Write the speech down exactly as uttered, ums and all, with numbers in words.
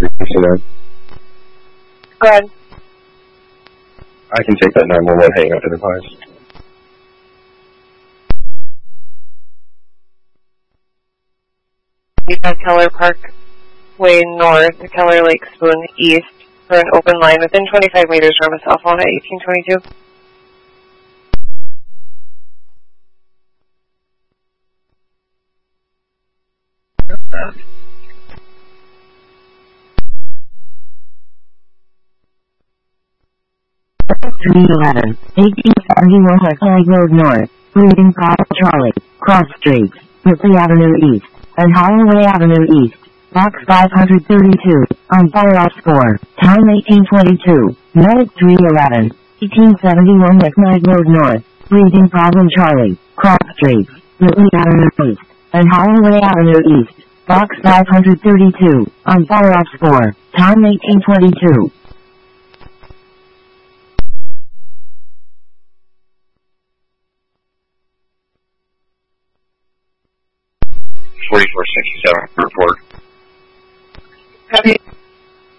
Go ahead. I can take that nine one one hang up and advise. You have Keller Park Way north, Keller Lake Spoon east for an open line within twenty-five meters from a cell phone at eighteen twenty-two. three eleven, eighteen seventy-one Westside Road North, Reading Park Charlie, Cross Streets, Ripley Avenue East, and Holloway Avenue East, Box five thirty-two, on follow-up score, time eighteen twenty-two, Note three eleven, eighteen seventy-one Westside Road North, Reading Problem Charlie, Cross Streets, Ripley Avenue East, and Holloway Avenue East, Box five thirty-two, on follow-up score, time eighteen twenty-two. forty-four sixty-seven report. Copy.